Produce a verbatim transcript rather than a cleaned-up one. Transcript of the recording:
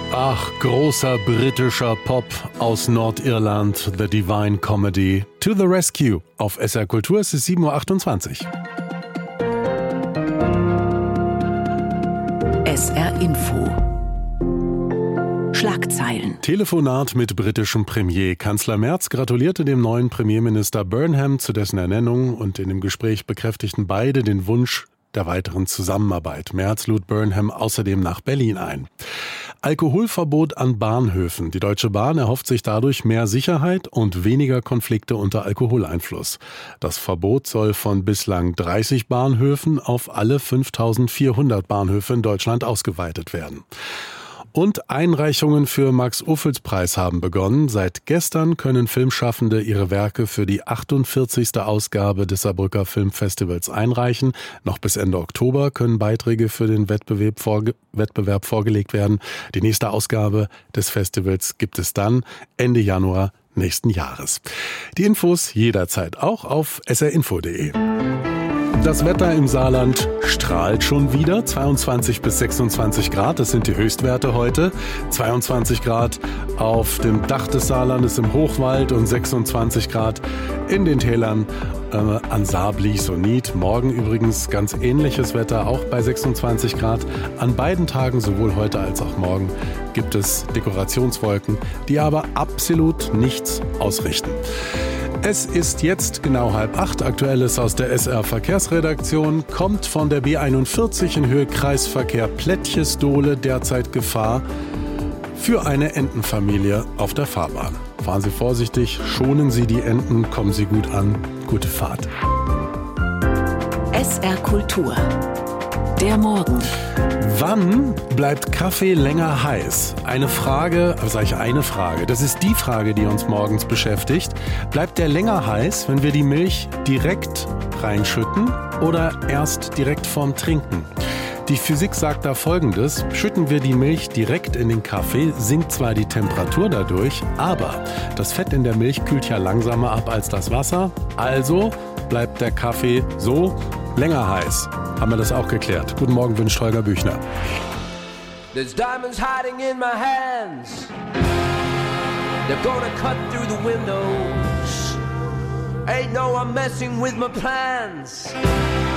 Ach, großer britischer Pop aus Nordirland, The Divine Comedy. To the Rescue. Auf S R Kultur ist es sieben Uhr achtundzwanzig. S R Info. Schlagzeilen. Telefonat mit britischem Premier. Kanzler Merz gratulierte dem neuen Premierminister Burnham zu dessen Ernennung und in dem Gespräch bekräftigten beide den Wunsch der weiteren Zusammenarbeit. Merz lud Burnham außerdem nach Berlin ein. Alkoholverbot an Bahnhöfen. Die Deutsche Bahn erhofft sich dadurch mehr Sicherheit und weniger Konflikte unter Alkoholeinfluss. Das Verbot soll von bislang dreißig Bahnhöfen auf alle fünftausendvierhundert Bahnhöfe in Deutschland ausgeweitet werden. Und Einreichungen für Max-Ophüls-Preis haben begonnen. Seit gestern können Filmschaffende ihre Werke für die achtundvierzigste Ausgabe des Saarbrücker Filmfestivals einreichen. Noch bis Ende Oktober können Beiträge für den Wettbewerb, vorge- Wettbewerb vorgelegt werden. Die nächste Ausgabe des Festivals gibt es dann Ende Januar nächsten Jahres. Die Infos jederzeit auch auf s r info punkt d e. Das Wetter im Saarland strahlt schon wieder. zweiundzwanzig bis sechsundzwanzig Grad, das sind die Höchstwerte heute. zweiundzwanzig Grad auf dem Dach des Saarlandes im Hochwald und sechsundzwanzig Grad in den Tälern äh, an Saarblies und Nied. Morgen übrigens ganz ähnliches Wetter, auch bei sechsundzwanzig Grad. An beiden Tagen, sowohl heute als auch morgen, gibt es Dekorationswolken, die aber absolut nichts ausrichten. Es ist jetzt genau halb acht. Aktuelles aus der S R-Verkehrsredaktion kommt von der B einundvierzig in Höhe Kreisverkehr Plättches-Dohle derzeit Gefahr für eine Entenfamilie auf der Fahrbahn. Fahren Sie vorsichtig, schonen Sie die Enten, kommen Sie gut an. Gute Fahrt. S R Kultur. Der Morgen. Wann bleibt Kaffee länger heiß? Eine Frage, also sage ich eine Frage, das ist die Frage, die uns morgens beschäftigt. Bleibt der länger heiß, wenn wir die Milch direkt reinschütten oder erst direkt vorm Trinken? Die Physik sagt da Folgendes: Schütten wir die Milch direkt in den Kaffee, sinkt zwar die Temperatur dadurch, aber das Fett in der Milch kühlt ja langsamer ab als das Wasser, also bleibt der Kaffee so länger heiß. Haben wir das auch geklärt. Guten Morgen wünscht Holger Büchner. There's diamonds hiding in my hands. They're gonna cut through the windows. Ain't no one messing with my plans.